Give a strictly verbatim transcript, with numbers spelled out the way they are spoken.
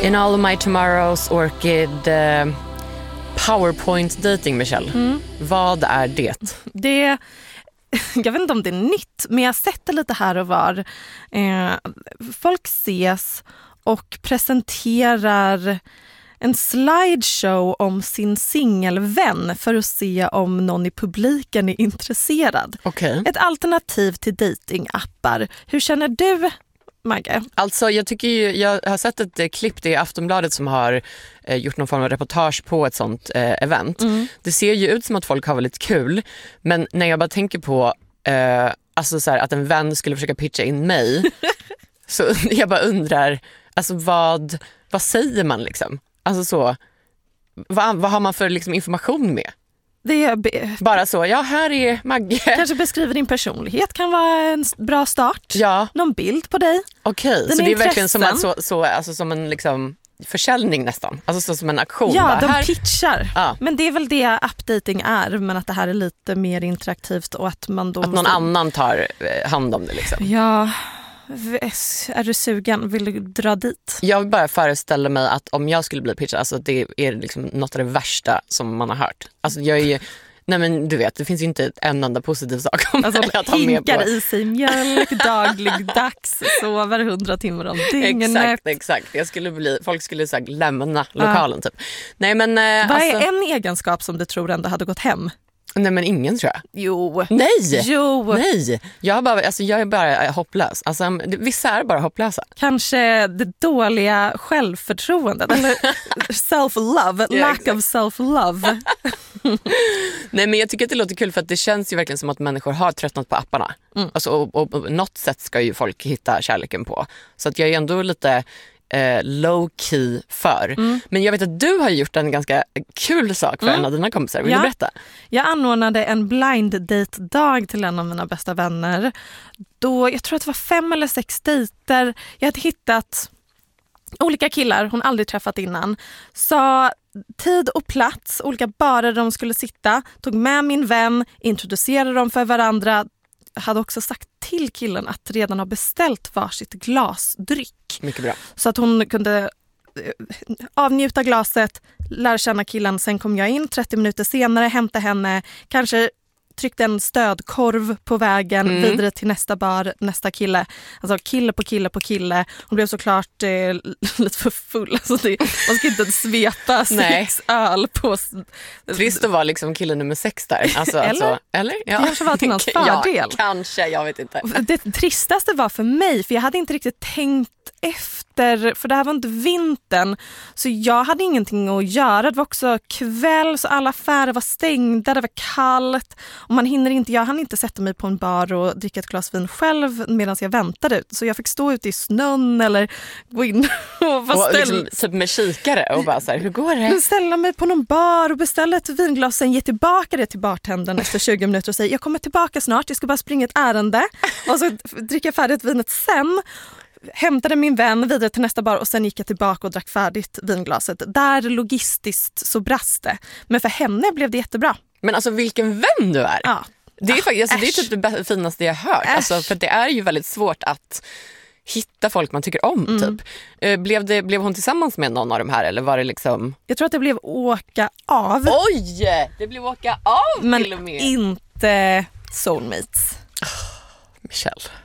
In all of my tomorrows, Orchid, uh, PowerPoint dating, Michelle. Mm. Vad är det? Det, jag vet inte om det är nytt, men jag har sett det lite här och var. Eh, folk ses och presenterar en slideshow om sin singelvän för att se om någon i publiken är intresserad. Okay. Ett alternativ till datingappar. Hur känner du, Magge? Alltså jag tycker ju, jag har sett ett eh, klipp, det är Aftonbladet som har eh, gjort någon form av reportage på ett sånt eh, event. Mm. Det ser ju ut som att folk har väldigt kul, men när jag bara tänker på eh, alltså så här, att en vän skulle försöka pitcha in mig så jag bara undrar, alltså vad, vad säger man liksom? Alltså så, vad, vad har man för liksom information med? Det är be- Bara så, ja här är Magge. Kanske beskriver din personlighet, kan vara en bra start. Ja. Någon bild på dig. Okej, så det är verkligen som, att, så, så, alltså som en liksom försäljning nästan. Alltså så som en auktion. Ja, bara, de här. pitchar. Ja. Men det är väl det appdating är, men att det här är lite mer interaktivt och att man då Att någon måste... annan tar hand om det liksom. Ja, är du sugen? Vill du dra dit? Jag bara föreställer mig att om jag skulle bli pitchad, alltså det är liksom något av det värsta som man har hört. Alltså jag är ju, nej men du vet, det finns ju inte en enda positiv sak om alltså, att ha med på. Hinkar i sig mjölk, dagligdags, sover hundra timmar om dygnet. Exakt, exakt. Jag skulle bli, folk skulle så här, lämna lokalen ja. typ. Nej men eh, vad alltså, är en egenskap som du tror ändå hade gått hem? Nej men ingen tror jag. Jo. Nej. Jo. Nej. Jag är bara alltså jag är bara hopplös. Alltså vissa är bara hopplösa. Kanske det dåliga självförtroendet eller self-love, ja, lack exakt. of self-love. Nej men jag tycker att det låter kul för att det känns ju verkligen som att människor har tröttnat på apparna. Mm. Alltså, och, och, och något sätt ska ju folk hitta kärleken på. Så att jag är ändå lite eh, low key för. Mm. Men jag vet att du har gjort en ganska kul sak för mm. en av dina kompisar. Vill ja. du berätta? Jag anordnade en blind date dag till en av mina bästa vänner. Då, jag tror att det var fem eller sex dejter. Jag hade hittat olika killar hon aldrig träffat innan. Sa tid och plats, olika barer de skulle sitta. Tog med min vän, introducerade dem för varandra. Hade också sagt till killen att redan ha beställt varsitt glasdryck. Mycket bra. Så att hon kunde avnjuta glaset, lära känna killen. Sen kom jag in trettio minuter senare, hämta henne, kanske tryckte en stödkorv på vägen mm. vidare till nästa bar, nästa kille. Alltså kille på kille på kille. Hon blev såklart eh, lite för full. Alltså det, man ska inte svepa sex öl på... Trist att vara liksom kille nummer sex där. Alltså, eller? Alltså, eller? Ja. Det kanske var till hans fördel. Ja, kanske, jag vet inte. Det tristaste var för mig, för jag hade inte riktigt tänkt efter, för det här var inte vintern, så jag hade ingenting att göra. Det var också kväll, så alla affärer var stängda, det var kallt och man hinner inte, jag hann inte sätta mig på en bar och dricka ett glas vin själv medan jag väntade ut, så jag fick stå ute i snön eller gå in och vara och ställ... liksom, typ med kikare och bara så här, hur går det? Ställa mig på någon bar och beställa ett vinglas, sen ge tillbaka det till bartendern efter tjugo minuter och säga, jag kommer tillbaka snart, jag ska bara springa ett ärende och så dricka färdigt vinet sen. Hämtade min vän vidare till nästa bar och sen gick jag tillbaka och drack färdigt vinglaset. Där logistiskt så brast det. Men för henne blev det jättebra. Men alltså vilken vän du är. Ja. Det är faktiskt, alltså, det är typ det finaste jag har hört. Alltså, för det är ju väldigt svårt att hitta folk man tycker om. Mm. Typ. Blev, det, blev hon tillsammans med någon av de här eller var det liksom... Jag tror att det blev åka av. Oj! Det blev åka av men till och med. Men inte soulmates. Oh, Michelle.